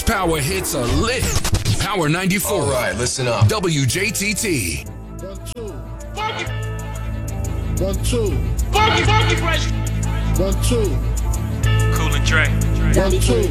best power hits are lit. Power 94. All right, listen up. WJTT. 1 2. Funky fresh. 1 2. Cool and Dre. 1 2.